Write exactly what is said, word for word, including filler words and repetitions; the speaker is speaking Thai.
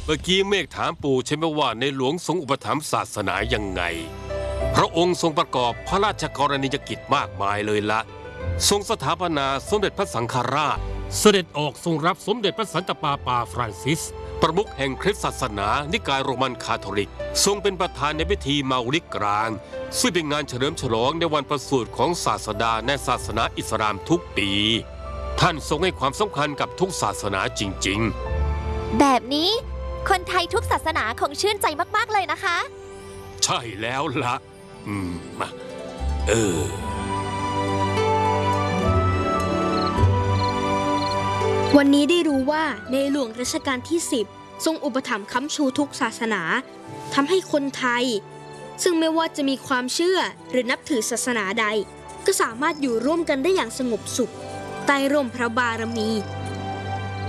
เมื่อกี้เมฆถามปู่ใช่ไหมว่าในหลวงทรงอุปถัมภ์ศาสนายังไงพระองค์ทรงประกอบพระราชกรณียกิจมากมายเลยละทรงสถาปนาสมเด็จพระสังฆราชเสด็จออกทรงรับสมเด็จพระสันตะปาปาฟรานซิสประมุขแห่งคริสตศาสนานิกายโรมันคาทอลิกทรงเป็นประธานในพิธีมาอุลิกกลางซึ่งเป็นงานเฉลิมฉลองในวันประสูติของศาสดาในศาสนาอิสลามทุกปีท่านทรงให้ความสำคัญกับทุกศาสนาจริงๆแบบนี้คนไทยทุกศาสนาคงชื่นใจมากๆเลยนะคะใช่แล้วละอืมมาเออวันนี้ได้รู้ว่าในหลวงรัชกาลที่สิบทรงอุปถัมภ์ค้ำชูทุกศาสนาทำให้คนไทยซึ่งไม่ว่าจะมีความเชื่อหรือนับถือศาสนาใดก็สามารถอยู่ร่วมกันได้อย่างสงบสุขใต้ร่มพระบารมี